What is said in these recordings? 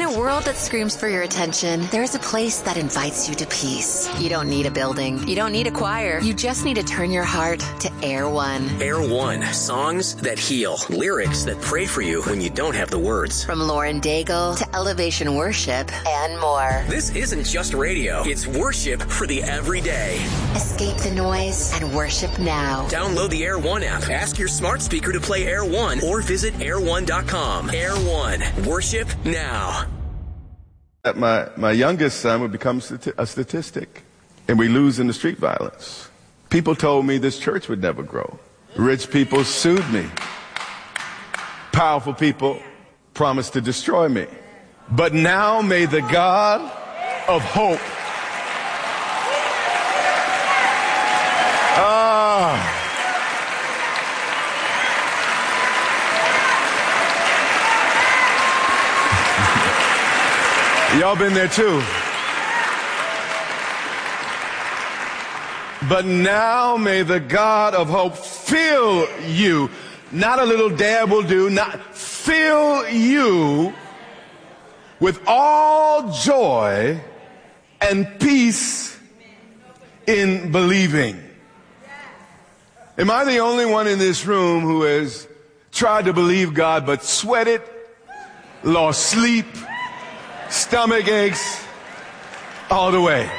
a world that screams for your attention, there's a place that invites you to peace. You don't need a building. You don't need a choir. You just need to turn your heart to Air One. Air One. Songs that heal. Lyrics that pray for you when you don't have the words. From Lauren Daigle to Elevation Worship and more. This isn't just radio. It's worship for the everyday. Escape the noise and worship now. Download the Air One app. Ask your smart speaker to play Air One or visit air1.com. Air One. Worship now. My youngest son would become a statistic, and we lose in the street violence. People told me this church would never grow. Rich people sued me. Powerful people promised to destroy me. But now may the God of hope y'all been there too. But now may the God of hope fill you. Not a little dab will do. Not fill you with all joy and peace in believing. Am I the only one in this room who has tried to believe God but sweated, lost sleep, stomach aches, all the way?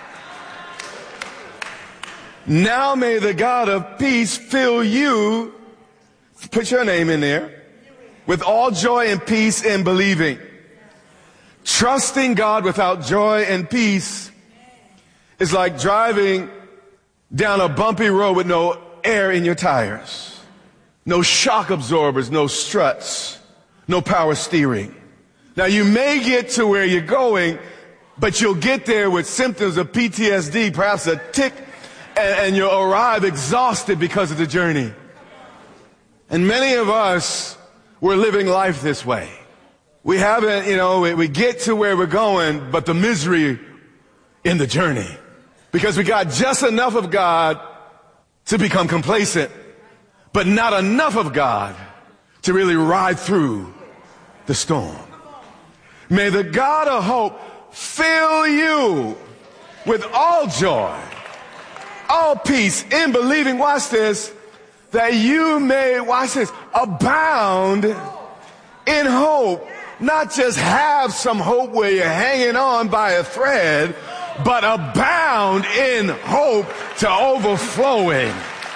Now may the God of peace fill you, put your name in there, with all joy and peace in believing. Trusting God without joy and peace is like driving down a bumpy road with no air in your tires, no shock absorbers, no struts, no power steering. Now you may get to where you're going, but you'll get there with symptoms of PTSD, perhaps a tic, and you'll arrive exhausted because of the journey. And many of us, we're living life this way. We haven't, we get to where we're going, but the misery in the journey. Because we got just enough of God to become complacent, but not enough of God to really ride through the storm. May the God of hope fill you with all joy, all peace in believing, watch this, that you may, watch this, abound in hope. Not just have some hope where you're hanging on by a thread, but abound in hope to overflowing.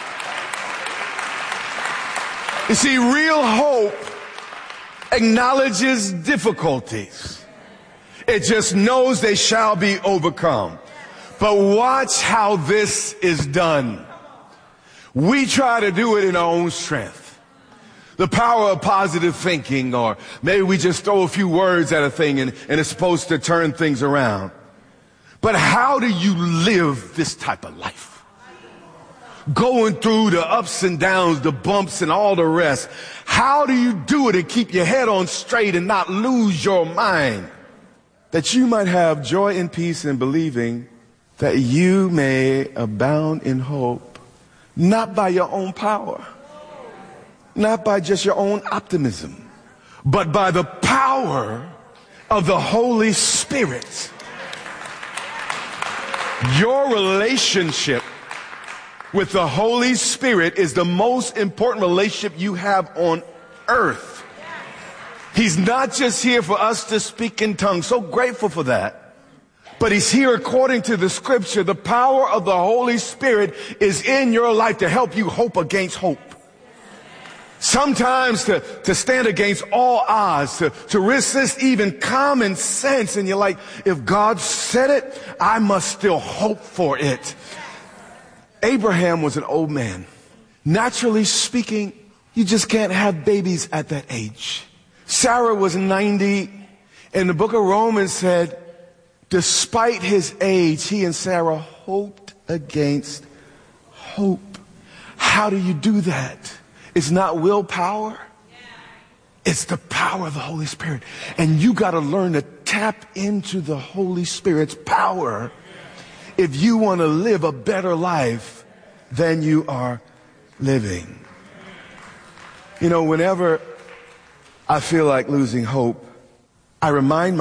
You see, real hope acknowledges difficulties. It just knows they shall be overcome. But watch how this is done. We try to do it in our own strength. The power of positive thinking, or maybe we just throw a few words at a thing and it's supposed to turn things around. But how do you live this type of life? Going through the ups and downs, the bumps and all the rest. How do you do it and keep your head on straight and not lose your mind? That you might have joy and peace in believing, that you may abound in hope, not by your own power, not by just your own optimism, but by the power of the Holy Spirit. Your relationship with the Holy Spirit is the most important relationship you have on earth. He's not just here for us to speak in tongues. So grateful for that. But he's here according to the scripture. The power of the Holy Spirit is in your life to help you hope against hope. Sometimes to stand against all odds, to resist even common sense. And you're like, if God said it, I must still hope for it. Abraham was an old man. Naturally speaking, you just can't have babies at that age. Sarah was 90, and the book of Romans said, despite his age, he and Sarah hoped against hope. How do you do that? It's not willpower. It's the power of the Holy Spirit. And you got to learn to tap into the Holy Spirit's power if you want to live a better life than you are living. Whenever I feel like losing hope, I remind